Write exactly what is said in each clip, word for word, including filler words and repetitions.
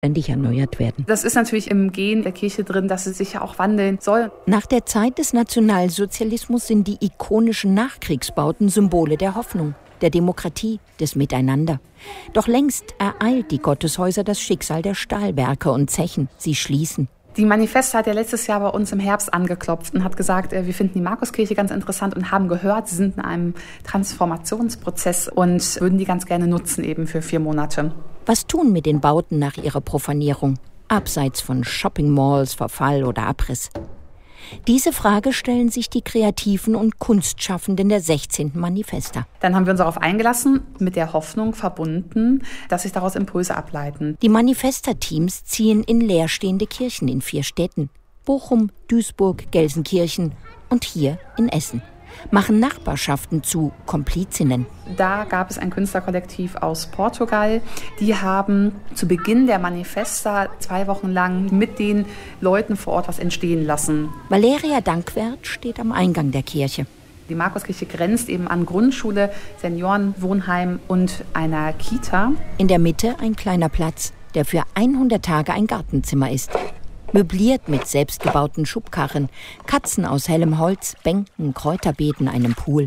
ständig erneuert werden. Das ist natürlich im Gen der Kirche drin, dass sie sich ja auch wandeln soll. Nach der Zeit des Nationalsozialismus sind die ikonischen Nachkriegsbauten Symbole der Hoffnung, der Demokratie, des Miteinander. Doch längst ereilt die Gotteshäuser das Schicksal der Stahlwerke und Zechen. Sie schließen. Die Manifesta hat ja letztes Jahr bei uns im Herbst angeklopft und hat gesagt, wir finden die Markuskirche ganz interessant und haben gehört, sie sind in einem Transformationsprozess und würden die ganz gerne nutzen eben für vier Monate. Was tun mit den Bauten nach ihrer Profanierung, abseits von Shopping-Malls, Verfall oder Abriss? Diese Frage stellen sich die Kreativen und Kunstschaffenden der sechzehnten Manifesta. Dann haben wir uns darauf eingelassen, mit der Hoffnung verbunden, dass sich daraus Impulse ableiten. Die Manifesta-Teams ziehen in leerstehende Kirchen in vier Städten: Bochum, Duisburg, Gelsenkirchen und hier in Essen. Machen Nachbarschaften zu Komplizinnen. Da gab es ein Künstlerkollektiv aus Portugal. Die haben zu Beginn der Manifesta zwei Wochen lang mit den Leuten vor Ort was entstehen lassen. Valeria Dankwert steht am Eingang der Kirche. Die Markuskirche grenzt eben an Grundschule, Seniorenwohnheim und einer Kita. In der Mitte ein kleiner Platz, der für hundert Tage ein Gartenzimmer ist. Möbliert mit selbstgebauten Schubkarren, Katzen aus hellem Holz, Bänken, Kräuterbeeten, einem Pool.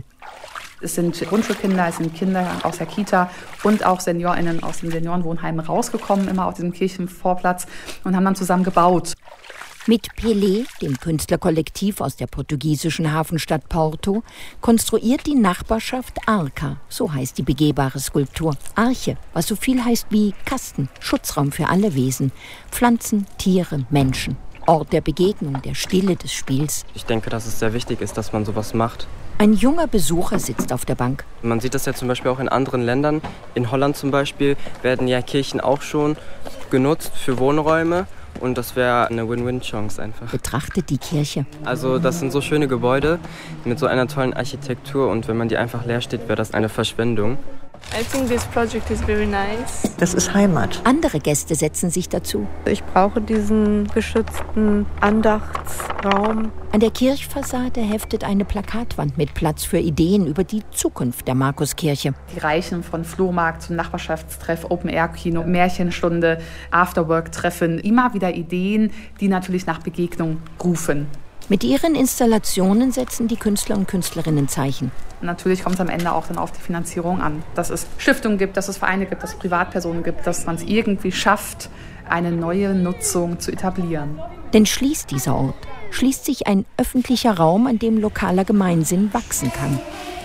Es sind Grundschulkinder, es sind Kinder aus der Kita und auch SeniorInnen aus dem Seniorenwohnheim rausgekommen, immer auf diesem Kirchenvorplatz und haben dann zusammen gebaut. Mit Pelé, dem Künstlerkollektiv aus der portugiesischen Hafenstadt Porto, konstruiert die Nachbarschaft Arca, so heißt die begehbare Skulptur. Arche, was so viel heißt wie Kasten, Schutzraum für alle Wesen, Pflanzen, Tiere, Menschen. Ort der Begegnung, der Stille des Spiels. Ich denke, dass es sehr wichtig ist, dass man sowas macht. Ein junger Besucher sitzt auf der Bank. Man sieht das ja zum Beispiel auch in anderen Ländern. In Holland zum Beispiel werden ja Kirchen auch schon genutzt für Wohnräume. Und das wäre eine Win-Win-Chance einfach. Betrachtet die Kirche. Also das sind so schöne Gebäude mit so einer tollen Architektur. Und wenn man die einfach leer steht, wäre das eine Verschwendung. I think this project is very nice. Das ist Heimat. Andere Gäste setzen sich dazu. Ich brauche diesen geschützten Andachtsraum. An der Kirchfassade heftet eine Plakatwand mit Platz für Ideen über die Zukunft der Markuskirche. Die reichen von Flohmarkt zum Nachbarschaftstreff, Open-Air-Kino, Märchenstunde, Afterwork-Treffen. Immer wieder Ideen, die natürlich nach Begegnung rufen. Mit ihren Installationen setzen die Künstler und Künstlerinnen Zeichen. Natürlich kommt es am Ende auch dann auf die Finanzierung an. Dass es Stiftungen gibt, dass es Vereine gibt, dass es Privatpersonen gibt, dass man es irgendwie schafft, eine neue Nutzung zu etablieren. Denn schließt dieser Ort, schließt sich ein öffentlicher Raum, an dem lokaler Gemeinsinn wachsen kann.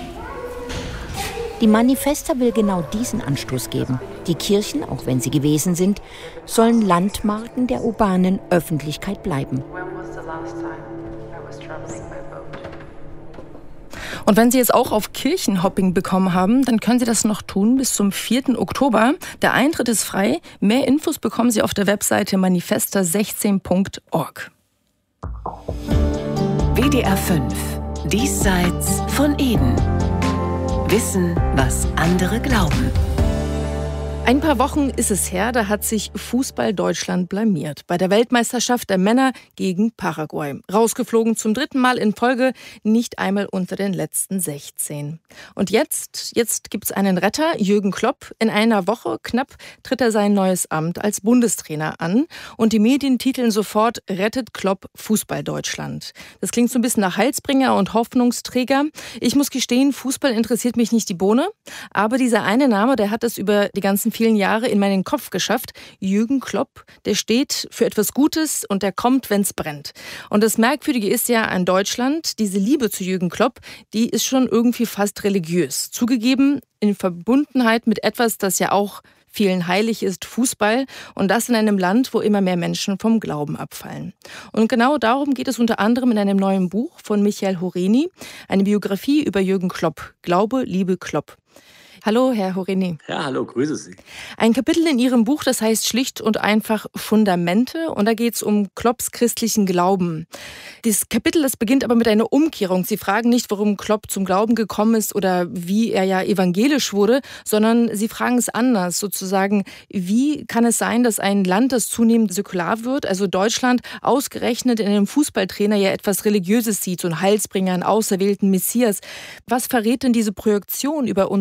Die Manifesta will genau diesen Anstoß geben. Die Kirchen, auch wenn sie gewesen sind, sollen Landmarken der urbanen Öffentlichkeit bleiben. Und wenn Sie jetzt auch auf Kirchenhopping bekommen haben, dann können Sie das noch tun bis zum vierten Oktober. Der Eintritt ist frei. Mehr Infos bekommen Sie auf der Webseite manifesta sechzehn punkt org. W D R fünf. Diesseits von Eden. Wissen, was andere glauben. Ein paar Wochen ist es her, da hat sich Fußball Deutschland blamiert. Bei der Weltmeisterschaft der Männer gegen Paraguay. Rausgeflogen zum dritten Mal in Folge, nicht einmal unter den letzten sechzehn. Und jetzt, jetzt gibt's einen Retter, Jürgen Klopp. In einer Woche knapp tritt er sein neues Amt als Bundestrainer an. Und die Medien titeln sofort, rettet Klopp Fußball Deutschland. Das klingt so ein bisschen nach Heilsbringer und Hoffnungsträger. Ich muss gestehen, Fußball interessiert mich nicht die Bohne. Aber dieser eine Name, der hat es über die ganzen vielen Jahre in meinen Kopf geschafft. Jürgen Klopp, der steht für etwas Gutes und der kommt, wenn's brennt. Und das Merkwürdige ist ja an Deutschland, diese Liebe zu Jürgen Klopp, die ist schon irgendwie fast religiös. Zugegeben in Verbundenheit mit etwas, das ja auch vielen heilig ist, Fußball. Und das in einem Land, wo immer mehr Menschen vom Glauben abfallen. Und genau darum geht es unter anderem in einem neuen Buch von Michael Horeni, eine Biografie über Jürgen Klopp. Glaube, Liebe, Klopp. Hallo, Herr Horeni. Ja, hallo, grüße Sie. Ein Kapitel in Ihrem Buch, das heißt schlicht und einfach Fundamente. Und da geht es um Klopps christlichen Glauben. Dieses Kapitel, das beginnt aber mit einer Umkehrung. Sie fragen nicht, warum Klopp zum Glauben gekommen ist oder wie er ja evangelisch wurde, sondern Sie fragen es anders, sozusagen, wie kann es sein, dass ein Land, das zunehmend säkular wird, also Deutschland, ausgerechnet in einem Fußballtrainer ja etwas Religiöses sieht, so einen Heilsbringer, einen auserwählten Messias. Was verrät denn diese Projektion über uns Deutsche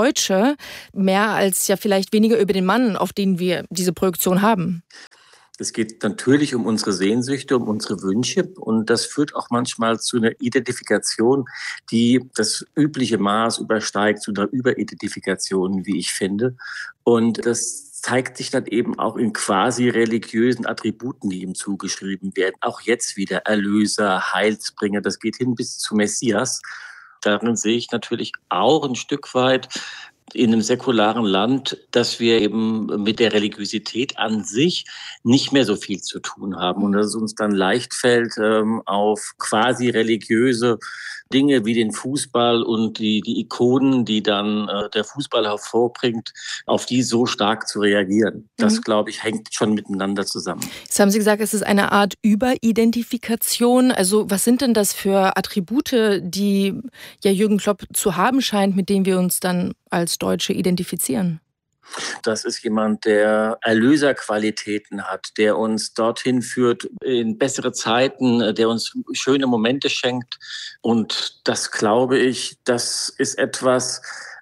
Deutsche, mehr als ja vielleicht weniger über den Mann, auf den wir diese Projektion haben. Es geht natürlich um unsere Sehnsüchte, um unsere Wünsche und das führt auch manchmal zu einer Identifikation, die das übliche Maß übersteigt, zu einer Überidentifikation, wie ich finde. Und das zeigt sich dann eben auch in quasi religiösen Attributen, die ihm zugeschrieben werden. Auch jetzt wieder Erlöser, Heilsbringer, das geht hin bis zu Messias. Darin sehe ich natürlich auch ein Stück weit in einem säkularen Land, dass wir eben mit der Religiosität an sich nicht mehr so viel zu tun haben und dass es uns dann leicht fällt, ähm, auf quasi religiöse Dinge wie den Fußball und die, die Ikonen, die dann äh, der Fußball hervorbringt, auf die so stark zu reagieren. Das, mhm. glaube ich, hängt schon miteinander zusammen. Jetzt haben Sie gesagt, es ist eine Art Überidentifikation. Also was sind denn das für Attribute, die ja Jürgen Klopp zu haben scheint, mit denen wir uns dann als Deutsche identifizieren? Das ist jemand, der Erlöserqualitäten hat, der uns dorthin führt in bessere Zeiten, der uns schöne Momente schenkt. Und das, glaube ich, das ist etwas,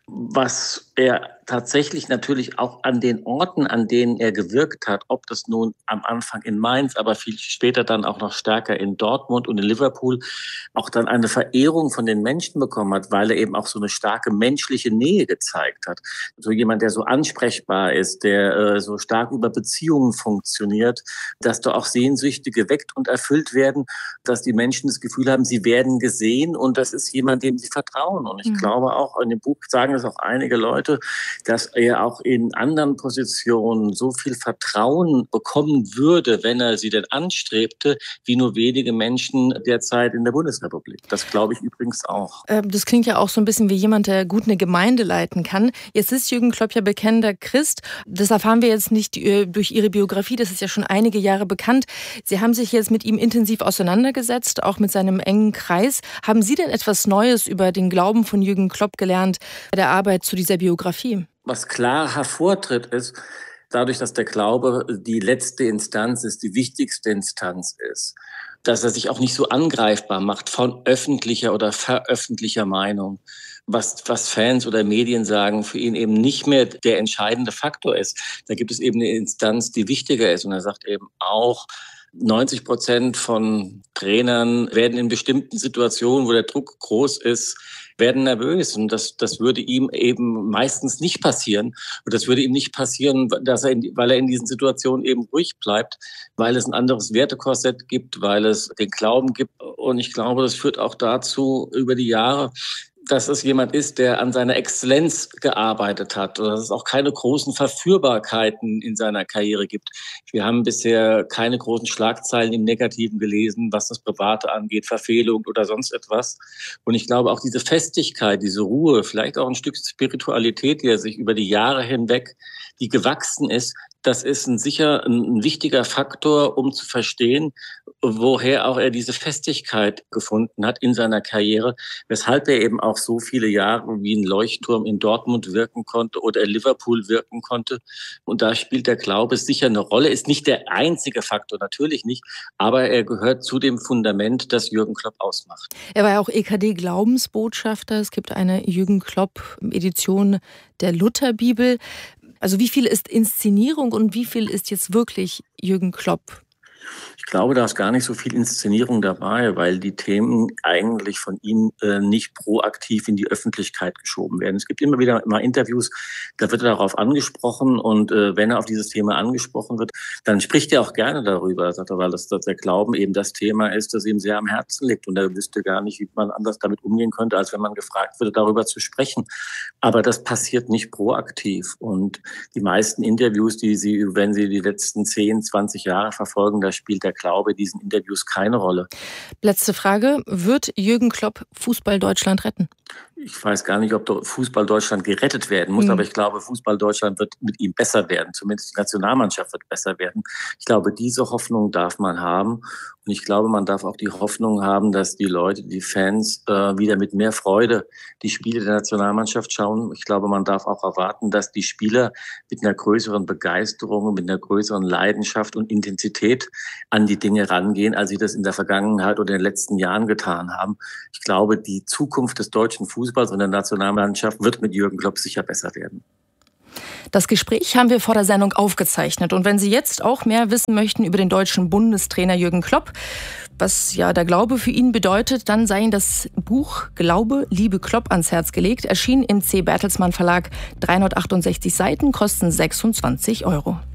was er tatsächlich natürlich auch an den Orten, an denen er gewirkt hat, ob das nun am Anfang in Mainz, aber viel später dann auch noch stärker in Dortmund und in Liverpool, auch dann eine Verehrung von den Menschen bekommen hat, weil er eben auch so eine starke menschliche Nähe gezeigt hat. So jemand, der so ansprechbar ist, der äh, so stark über Beziehungen funktioniert, dass da auch Sehnsüchte geweckt und erfüllt werden, dass die Menschen das Gefühl haben, sie werden gesehen und das ist jemand, dem sie vertrauen. Und ich mhm. glaube auch, in dem Buch sagen das auch einige Leute, dass er auch in anderen Positionen so viel Vertrauen bekommen würde, wenn er sie denn anstrebte, wie nur wenige Menschen derzeit in der Bundesrepublik. Das glaube ich übrigens auch. Das klingt ja auch so ein bisschen wie jemand, der gut eine Gemeinde leiten kann. Jetzt ist Jürgen Klopp ja bekennender Christ. Das erfahren wir jetzt nicht durch Ihre Biografie, das ist ja schon einige Jahre bekannt. Sie haben sich jetzt mit ihm intensiv auseinandergesetzt, auch mit seinem engen Kreis. Haben Sie denn etwas Neues über den Glauben von Jürgen Klopp gelernt bei der Arbeit zu dieser Biografie? Was klar hervortritt, ist, dadurch, dass der Glaube die letzte Instanz ist, die wichtigste Instanz ist, dass er sich auch nicht so angreifbar macht von öffentlicher oder veröffentlicher Meinung. Was, was Fans oder Medien sagen, für ihn eben nicht mehr der entscheidende Faktor ist. Da gibt es eben eine Instanz, die wichtiger ist. Und er sagt eben auch, neunzig Prozent von Trainern werden in bestimmten Situationen, wo der Druck groß ist, werden nervös. Und das, das würde ihm eben meistens nicht passieren. Und das würde ihm nicht passieren, dass er in, weil er in diesen Situationen eben ruhig bleibt, weil es ein anderes Wertekorsett gibt, weil es den Glauben gibt. Und ich glaube, das führt auch dazu über die Jahre, dass es jemand ist, der an seiner Exzellenz gearbeitet hat, dass es auch keine großen Verführbarkeiten in seiner Karriere gibt. Wir haben bisher keine großen Schlagzeilen im Negativen gelesen, was das Private angeht, Verfehlung oder sonst etwas. Und ich glaube auch diese Festigkeit, diese Ruhe, vielleicht auch ein Stück Spiritualität, die er sich über die Jahre hinweg, die gewachsen ist, das ist ein sicher ein wichtiger Faktor, um zu verstehen, woher auch er diese Festigkeit gefunden hat in seiner Karriere, weshalb er eben auch so viele Jahre wie ein Leuchtturm in Dortmund wirken konnte oder in Liverpool wirken konnte. Und da spielt der Glaube sicher eine Rolle, ist nicht der einzige Faktor, natürlich nicht, aber er gehört zu dem Fundament, das Jürgen Klopp ausmacht. Er war ja auch E K D-Glaubensbotschafter. Es gibt eine Jürgen Klopp-Edition der Lutherbibel. Also wie viel ist Inszenierung und wie viel ist jetzt wirklich Jürgen Klopp? Ich glaube, da ist gar nicht so viel Inszenierung dabei, weil die Themen eigentlich von ihm äh, nicht proaktiv in die Öffentlichkeit geschoben werden. Es gibt immer wieder mal Interviews, da wird er darauf angesprochen und äh, wenn er auf dieses Thema angesprochen wird, dann spricht er auch gerne darüber, sagt er, weil das, dass der Glauben eben das Thema ist, das ihm sehr am Herzen liegt und er wüsste gar nicht, wie man anders damit umgehen könnte, als wenn man gefragt würde, darüber zu sprechen. Aber das passiert nicht proaktiv und die meisten Interviews, die Sie, wenn Sie die letzten zehn, zwanzig Jahre verfolgen, da spielt der Glaube in diesen Interviews keine Rolle. Letzte Frage. Wird Jürgen Klopp Fußball Deutschland retten? Ich weiß gar nicht, ob Fußball Deutschland gerettet werden muss, mhm. aber ich glaube, Fußball Deutschland wird mit ihm besser werden. Zumindest die Nationalmannschaft wird besser werden. Ich glaube, diese Hoffnung darf man haben. Und ich glaube, man darf auch die Hoffnung haben, dass die Leute, die Fans, äh, wieder mit mehr Freude die Spiele der Nationalmannschaft schauen. Ich glaube, man darf auch erwarten, dass die Spieler mit einer größeren Begeisterung, mit einer größeren Leidenschaft und Intensität an die Dinge rangehen, als sie das in der Vergangenheit oder in den letzten Jahren getan haben. Ich glaube, die Zukunft des deutschen Fußballs Fußball, sondern der Nationalmannschaft wird mit Jürgen Klopp sicher besser werden. Das Gespräch haben wir vor der Sendung aufgezeichnet. Und wenn Sie jetzt auch mehr wissen möchten über den deutschen Bundestrainer Jürgen Klopp, was ja der Glaube für ihn bedeutet, dann sei Ihnen das Buch Glaube, Liebe Klopp ans Herz gelegt. Erschien im C. Bertelsmann Verlag, dreihundertachtundsechzig Seiten, kosten sechsundzwanzig Euro.